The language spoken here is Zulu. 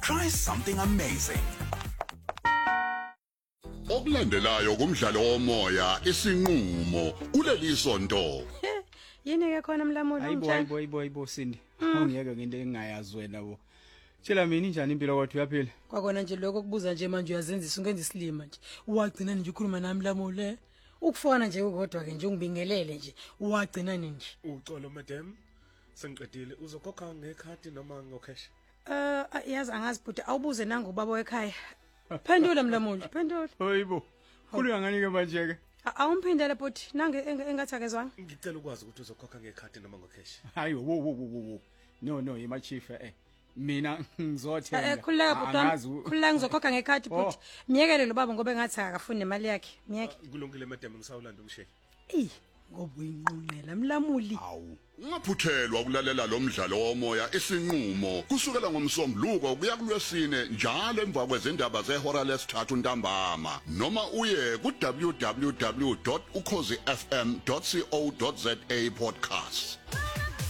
Try something amazing. Okulandelayo kumdlalo womoya isinqulo kuleli sonto. Yini ke khona Mlamuli unjani? Hayibo Sindi. Awungiyeke ngento engingayazi wena bo. Tshela mina injani impilo kwethu yaphila? Kwakona nje lokho kubuza nje manje uyazenzisa ungenza isilima nje. Uwagcina nje ukhuluma nami Mlamuli. Ukufona nje ukodwa ke nje ungibingelele nje. Uwagcina nini nje? Uxolo madam. Sengiqedile uzokhokha ngekhadi noma ngocash? Yazi angazi bhuti awubuze nangu baba ekhaya. Phendula Mlamuli, phendula. Hayibo. Khuleka ngani ke manje ke? Awumphindele bhuti nange engathakezwanga. Ngicela ukwazi ukuthi uzokhokha ngekhadi noma ngocash. Hayi wo. No, yima chief Mina ngizothenga. Khuleka bhuti. Khuleka ngizokhokha ngekhadi bhuti. Miyekele lo baba ngoba engathi akafuni nemali yakhe. Miyeke. Kulungile madam ngisawulanda umsheke. Ngoba uyinqunqela Mlamuli. Awu, ungaphuthelwa ukulalela lo mdlalo womoya isinqulo kusukela ngomsombuluko kuya kulwesine njalo emva kwezindaba zehora lesithathu ntambama noma uye ku www.ukhozifm.co.za podcast.